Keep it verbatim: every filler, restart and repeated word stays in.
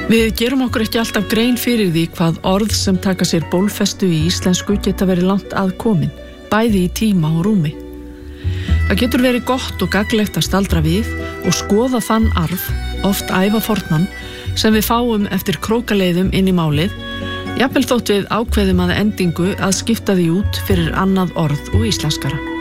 Við gerum okkur ekki alltaf grein fyrir því hvað orð sem taka sér bólfestu í íslensku geta verið langt að komin, bæði í tíma og rúmi. Það getur verið gott og gagnlegt að staldra við og skoða þann arf, oft ævafornan, sem við fáum eftir krókaleiðum inn í málið, jafnvel þótt við ákveðum að endingu að skipta því út fyrir annað orð og íslenskara.